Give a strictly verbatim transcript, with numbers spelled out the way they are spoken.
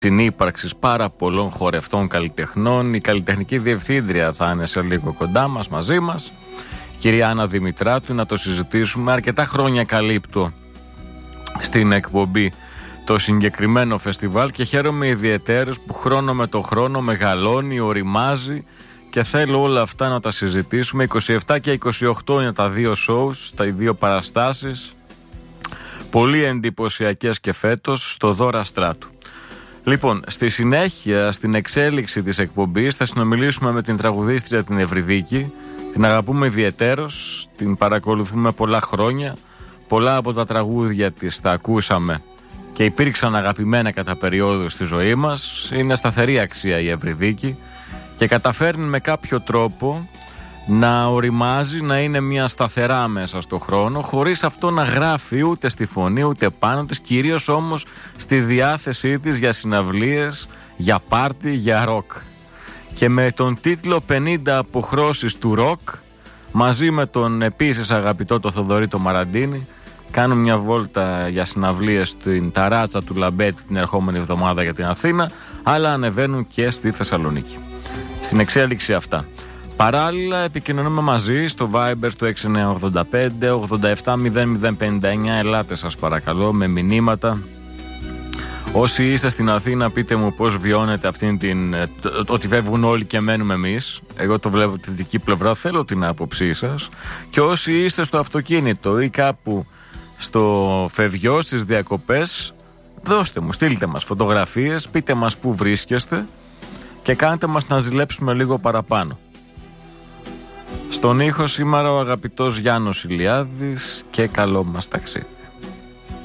συνύπαρξης πάρα πολλών χορευτών καλλιτεχνών. Η καλλιτεχνική διευθύντρια θα είναι σε λίγο κοντά μας, μαζί μας, κυρία Άννα Δημητράτου, να το συζητήσουμε. Αρκετά χρόνια καλύπτω στην εκπομπή το συγκεκριμένο φεστιβάλ και χαίρομαι ιδιαιτέρως που χρόνο με το χρόνο μεγαλώνει, οριμάζει και θέλω όλα αυτά να τα συζητήσουμε. είκοσι επτά και είκοσι οκτώ είναι τα δύο shows, τα δύο παραστάσεις, πολύ εντυπωσιακές και φέτος στο Δώρα Στράτου. Λοιπόν, στη συνέχεια, στην εξέλιξη της εκπομπής θα συνομιλήσουμε με την τραγουδίστρια την Ευρυδίκη. Την αγαπούμε ιδιαιτέρως, την παρακολουθούμε πολλά χρόνια. Πολλά από τα τραγούδια της τα ακούσαμε και υπήρξαν αγαπημένα κατά περιόδους στη ζωή μας. Είναι σταθερή αξία η Ευρυδίκη και καταφέρνει με κάποιο τρόπο να οριμάζει, να είναι μια σταθερά μέσα στο χρόνο, χωρίς αυτό να γράφει ούτε στη φωνή ούτε πάνω της, κυρίως όμως στη διάθεσή της για συναυλίες, για πάρτι, για ροκ. Και με τον τίτλο πενήντα αποχρώσεις του ροκ, μαζί με τον επίσης αγαπητό το Θοδωρή το Μαραντίνη, κάνουν μια βόλτα για συναυλίες στην ταράτσα του Λαμπέτη την ερχόμενη εβδομάδα για την Αθήνα, αλλά ανεβαίνουν και στη Θεσσαλονίκη. Στην εξέλιξη αυτά. Παράλληλα επικοινωνούμε μαζί στο Viber στο έξι εννιά οκτώ πέντε ογδόντα επτά μηδέν μηδέν πενήντα εννιά. Ελάτε σας παρακαλώ με μηνύματα. Όσοι είστε στην Αθήνα, πείτε μου πώς βιώνετε αυτήν την... ότι φεύγουν όλοι και μένουμε εμείς. Εγώ το βλέπω τη δική πλευρά, θέλω την άποψή σας. Και όσοι είστε στο αυτοκίνητο ή κάπου στο φευγιό, στις διακοπές, δώστε μου, στείλτε μας φωτογραφίες, πείτε μας πού βρίσκεστε και κάντε μας να ζηλέψουμε λίγο παραπάνω. Στον ήχο σήμερα ο αγαπητός Γιάννος Ηλιάδης και καλό μας ταξίδι.